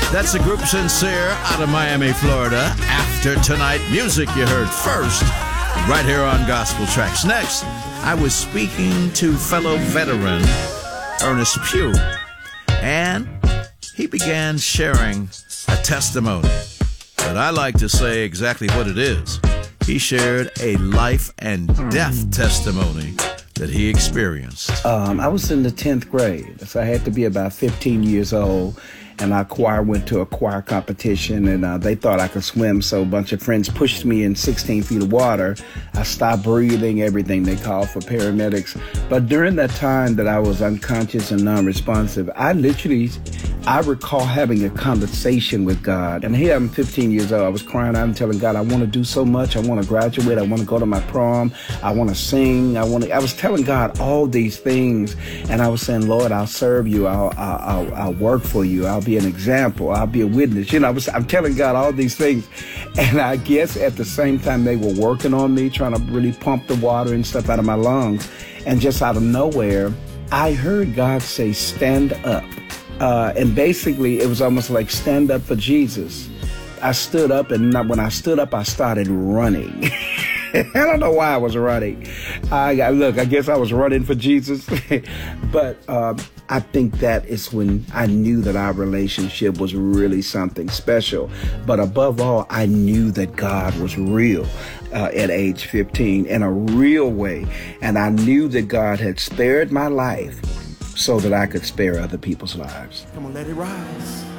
That's the group Sincere out of Miami, Florida. After Tonight, music you heard first, right here on Gospel Tracks. Next, I was speaking to fellow veteran Ernest Pugh, and he began sharing a testimony. But I like to say exactly what it is. He shared a life and death testimony that he experienced. I was in the 10th grade, so I had to be about 15 years old. And our choir went to a choir competition, and they thought I could swim, so a bunch of friends pushed me in 16 feet of water. I stopped breathing, everything. They called for paramedics. But during that time that I was unconscious and non-responsive, I recall having a conversation with God. And here I'm 15 years old. I was crying out and telling God, I want to do so much. I want to graduate. I want to go to my prom. I want to sing. I was telling God all these things, and I was saying, Lord, I'll serve you. I'll work for you. I'll be an example. I'll be a witness. I'm telling God all these things. And I guess at the same time they were working on me, trying to really pump the water and stuff out of my lungs. And just out of nowhere, I heard God say, stand up. And basically it was almost like stand up for Jesus. I stood up, and when I stood up, I started running. I don't know why I was running. I guess I was running for Jesus. But I think that is when I knew that our relationship was really something special. But above all, I knew that God was real at age 15 in a real way. And I knew that God had spared my life so that I could spare other people's lives. Come on, let it rise.